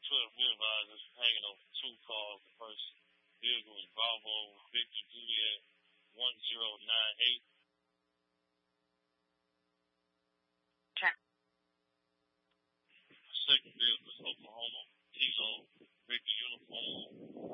12 rear visors hanging over two cars. The first vehicle is Bravo Victor Juliet 1098. The second vehicle is Oklahoma Kilo Victor Uniform